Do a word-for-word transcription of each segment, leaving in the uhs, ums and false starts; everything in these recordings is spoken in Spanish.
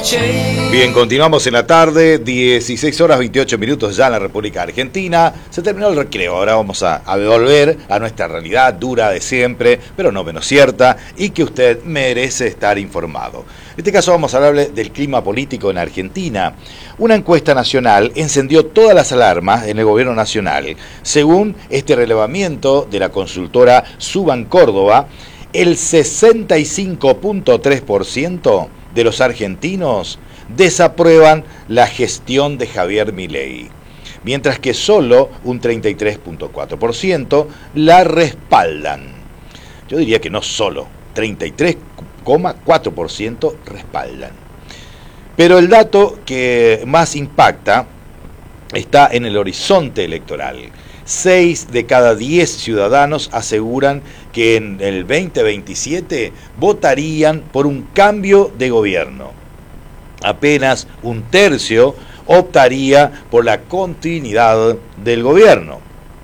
Bien, continuamos en la tarde, dieciséis horas veintiocho minutos ya en la República Argentina. Se terminó el recreo, ahora vamos a, a volver a nuestra realidad dura de siempre, pero no menos cierta, y que usted merece estar informado. En este caso vamos a hablarle del clima político en Argentina. Una encuesta nacional encendió todas las alarmas en el gobierno nacional. Según este relevamiento de la consultora Suban Córdoba, el sesenta y cinco punto tres por ciento de los argentinos desaprueban la gestión de Javier Milei, mientras que solo un treinta y tres punto cuatro por ciento la respaldan. Yo diría que no solo, treinta y tres coma cuatro por ciento respaldan. Pero el dato que más impacta está en el horizonte electoral. Seis de cada diez ciudadanos aseguran que en el veinte veintisiete votarían por un cambio de gobierno. Apenas un tercio optaría por la continuidad del gobierno.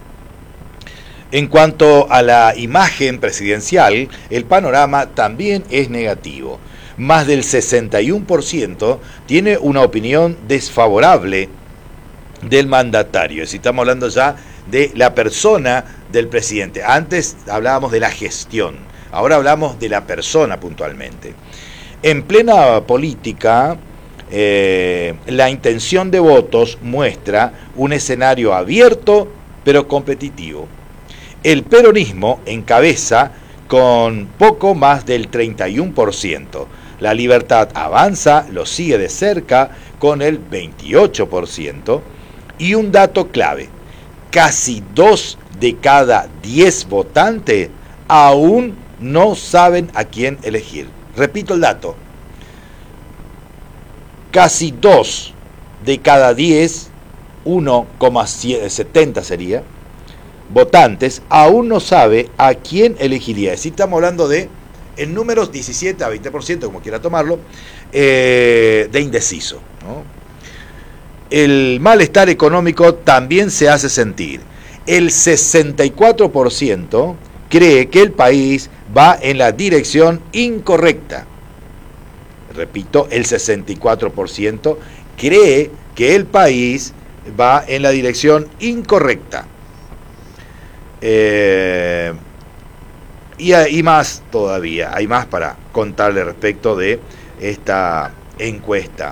En cuanto a la imagen presidencial, el panorama también es negativo. Más del sesenta y uno por ciento tiene una opinión desfavorable del mandatario. Es decir, estamos hablando ya de la persona del presidente. Antes hablábamos de la gestión, ahora hablamos de la persona puntualmente. En plena política, eh, la intención de votos muestra un escenario abierto pero competitivo. El peronismo encabeza con poco más del treinta y uno por ciento. La Libertad Avanza lo sigue de cerca con el veintiocho por ciento. Y un dato clave: casi dos de cada diez votantes aún no saben a quién elegir. Repito el dato: casi dos de cada diez, uno coma setenta sería, votantes aún no sabe a quién elegiría. Es decir, estamos hablando de, en números, diecisiete a veinte por ciento, como quiera tomarlo, eh, de indeciso, ¿no? El malestar económico también se hace sentir. El sesenta y cuatro por ciento cree que el país va en la dirección incorrecta. Repito, el sesenta y cuatro por ciento cree que el país va en la dirección incorrecta. Eh, y hay más todavía, hay más para contarle respecto de esta encuesta.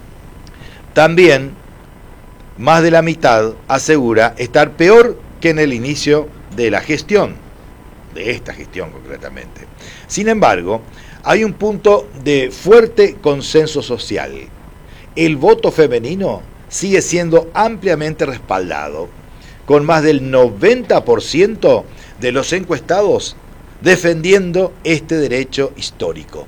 También, más de la mitad asegura estar peor que en el inicio de la gestión, de esta gestión concretamente. Sin embargo, hay un punto de fuerte consenso social. El voto femenino sigue siendo ampliamente respaldado, con más del noventa por ciento de los encuestados defendiendo este derecho histórico.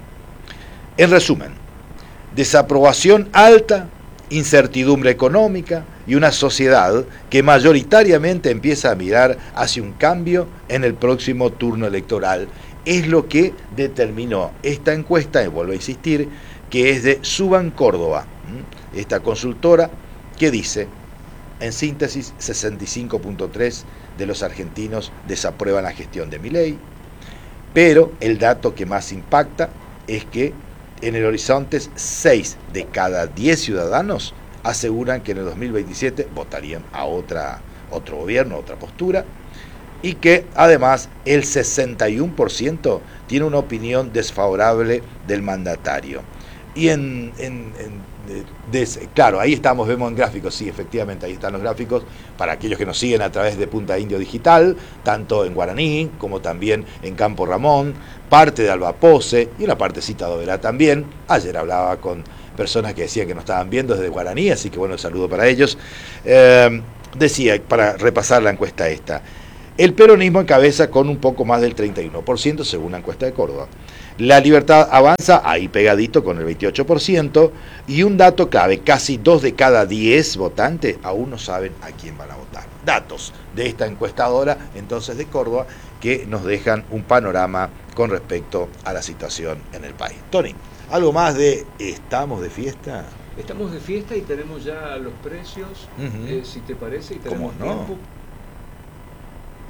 En resumen, desaprobación alta, incertidumbre económica y una sociedad que mayoritariamente empieza a mirar hacia un cambio en el próximo turno electoral. Es lo que determinó esta encuesta, y vuelvo a insistir, que es de Suban Córdoba, esta consultora que dice, en síntesis, sesenta y cinco punto tres de los argentinos desaprueban la gestión de Milei, pero el dato que más impacta es que en el horizonte, seis de cada diez ciudadanos aseguran que en el dos mil veintisiete votarían a otra, otro gobierno, otra postura, y que además el sesenta y uno por ciento tiene una opinión desfavorable del mandatario. Y en, en, en de, de, claro, ahí estamos, vemos en gráficos, sí, efectivamente, ahí están los gráficos, para aquellos que nos siguen a través de Punta Indio Digital, tanto en guaraní como también en Campo Ramón, parte de Albapose y una partecita de Oberá también. Ayer hablaba con personas que decían que nos estaban viendo desde guaraní, así que bueno, un saludo para ellos. Eh, decía, para repasar la encuesta esta, el peronismo encabeza con un poco más del treinta y uno por ciento según la encuesta de Córdoba. La Libertad Avanza ahí pegadito con el veintiocho por ciento, y un dato clave, casi dos de cada diez votantes aún no saben a quién van a votar. Datos de esta encuestadora entonces de Córdoba que nos dejan un panorama con respecto a la situación en el país. Tony, ¿algo más de estamos de fiesta? Estamos de fiesta y tenemos ya los precios, uh-huh. eh, si te parece, y tenemos ¿Cómo no? tiempo.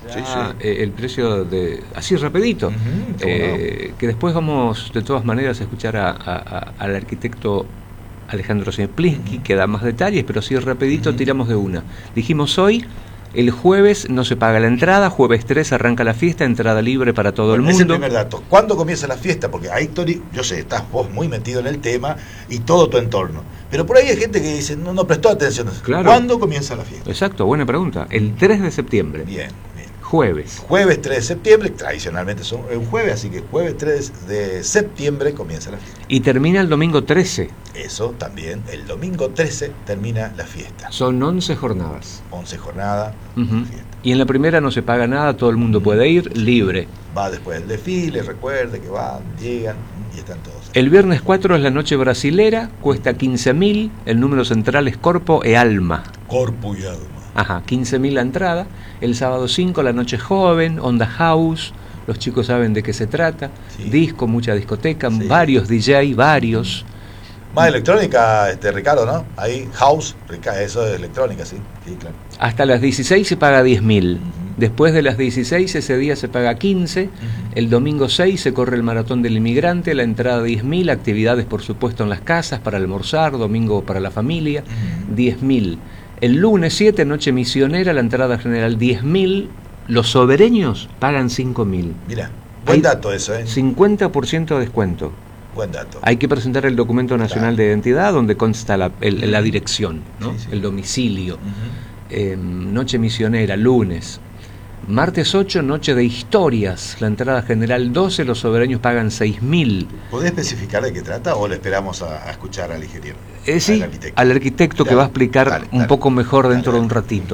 ya sí, sí. eh, el precio de así rapidito, Uh-huh, eh, no? que después vamos de todas maneras a escuchar a, a, a, al arquitecto Alejandro Zemplinsky, uh-huh, que da más detalles, pero así rapidito uh-huh. tiramos de una. Dijimos hoy, el jueves no se paga la entrada, jueves tres arranca la fiesta, entrada libre para todo bueno, el mundo. Ese es el primer dato. ¿Cuándo comienza la fiesta? Porque ahí, Tony, yo sé, estás vos muy metido en el tema y todo tu entorno. Pero por ahí hay gente que dice, no, no prestó atención. Claro. ¿Cuándo comienza la fiesta? Exacto, buena pregunta. El tres de septiembre. Bien, bien. Jueves. Jueves tres de septiembre, tradicionalmente son un jueves, así que jueves tres de septiembre comienza la fiesta. Y termina el domingo trece. Eso también, el domingo trece termina la fiesta. Son once jornadas. once jornadas, uh-huh. fiesta. Y en la primera no se paga nada, todo el mundo uh-huh. puede ir, libre. Va después del desfile, recuerde que van, llegan y están todos. El viernes cuatro es la noche brasilera, cuesta quince mil, el número central es Corpo e Alma. Corpo y Alma. Ajá, quince mil la entrada. El sábado cinco, la noche joven, onda house, los chicos saben de qué se trata, sí. disco, mucha discoteca, sí. varios D J, varios. Más electrónica, este Ricardo, ¿no? Ahí, house, eso es electrónica, sí, sí, claro. Hasta las dieciséis se paga diez mil. Uh-huh. Después de las dieciséis, ese día se paga quince. Uh-huh. El domingo seis se corre el maratón del inmigrante, la entrada diez mil, actividades por supuesto en las casas, para almorzar, domingo para la familia, uh-huh. diez mil. El lunes siete, noche misionera, la entrada general diez mil, los sobereños pagan cinco mil. Mira, buen Hay dato eso, ¿eh? cincuenta por ciento de descuento. Buen dato. Hay que presentar el documento nacional claro. de identidad donde consta la, el, uh-huh. la dirección, ¿no? Sí, sí. El domicilio. Uh-huh. eh, noche misionera, lunes. Martes ocho, noche de historias, la entrada general doce, los sobereños pagan seis mil. ¿Podés especificar de qué trata o le esperamos a, a escuchar al ingeniero? Eh, sí, al arquitecto, al arquitecto que va a explicar dale, un dale, poco mejor dale, dentro dale, de un ratito.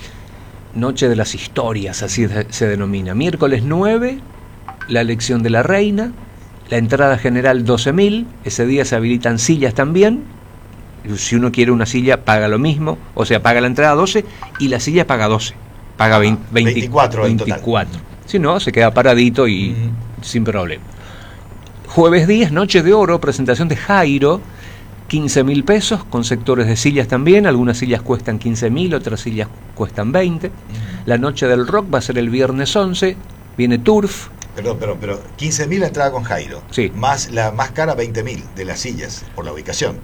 Noche de las historias, así se denomina. Miércoles nueve, la elección de la reina, la entrada general doce mil, ese día se habilitan sillas también. Si uno quiere una silla, paga lo mismo, o sea, paga la entrada doce y la silla paga doce. Paga veinte, veinte, veinticuatro, veinticuatro. Si no, se queda paradito y uh-huh. sin problema. Jueves diez, noche de oro, presentación de Jairo, quince mil pesos, con sectores de sillas también. Algunas sillas cuestan quince mil, otras sillas cuestan veinte. Uh-huh. La noche del rock va a ser el viernes once, viene Turf. Perdón, pero, pero quince mil la entrada con Jairo. Sí. Más la más cara, veinte mil de las sillas, por la ubicación.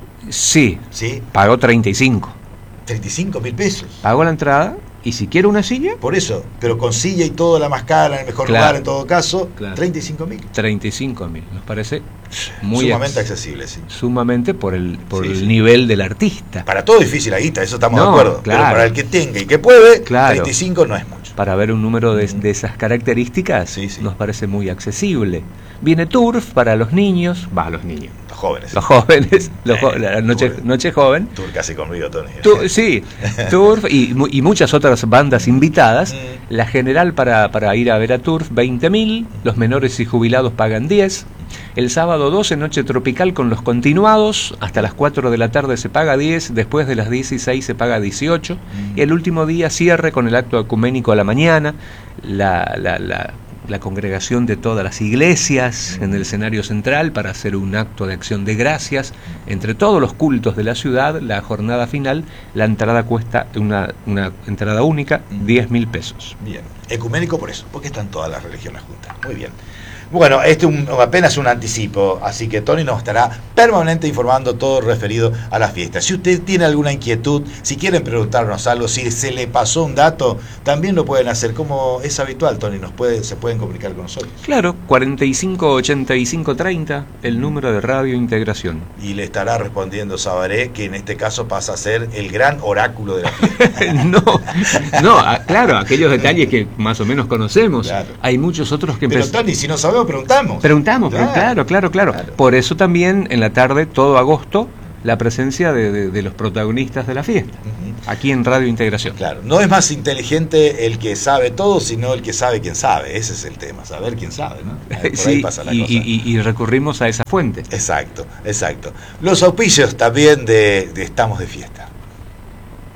Sí. Sí. Pagó treinta y cinco. treinta y cinco mil pesos. Pagó la entrada. Y si quiere una silla... Por eso, pero con silla y todo, la más cara, en el mejor claro, lugar en todo caso, claro. treinta y cinco mil. treinta y cinco mil, nos parece muy sumamente ac- accesible, sí. Sumamente por el por sí, el sí. nivel del artista. Para todo difícil la guita, eso estamos no, de acuerdo. Claro. Pero para el que tenga y que puede, claro. treinta y cinco no es mucho. Para ver un número de, de esas características, sí, sí. nos parece muy accesible. Viene Turf para los niños, va, los niños. Los jóvenes. Los jóvenes, los jo- la noche, noche joven. Turf casi conmigo, Tony. Tu, sí, Turf y, y muchas otras bandas invitadas. Mm. La general para, para ir a ver a Turf, veinte mil. Los menores y jubilados pagan diez. El sábado doce, noche tropical con los continuados. Hasta las cuatro de la tarde se paga diez. Después de las dieciséis se paga dieciocho. Mm. Y el último día cierre con el acto ecuménico a la mañana. La... la, la la congregación de todas las iglesias en el escenario central para hacer un acto de acción de gracias entre todos los cultos de la ciudad. La jornada final, la entrada cuesta una, una entrada única, diez mil pesos. Bien, ecuménico por eso, porque están todas las religiones juntas. Muy bien. Bueno, este es un, apenas un anticipo, así que Tony nos estará permanente informando todo referido a la fiesta. Si usted tiene alguna inquietud, si quieren preguntarnos algo, si se le pasó un dato, también lo pueden hacer como es habitual, Tony, nos puede, se pueden comunicar con nosotros. Claro, cuarenta y cinco ochenta y cinco treinta, el número de Radio Integración. Y le estará respondiendo Sabaré, que en este caso pasa a ser el gran oráculo de la fiesta. no, no, a, claro, aquellos detalles que más o menos conocemos. Claro. Hay muchos otros que... Pero Tony, si no sabemos, preguntamos. Preguntamos, claro, claro, claro, claro, claro. Por eso también en la tarde, todo agosto, la presencia de, de, de los protagonistas de la fiesta, uh-huh. aquí en Radio Integración. Claro, no es más inteligente el que sabe todo, sino el que sabe quién sabe. Ese es el tema, saber quién sabe, ¿no? Por sí, ahí pasa la y, cosa. Y, y recurrimos a esa fuente. Exacto, exacto. Los auspicios también de, de Estamos de Fiesta.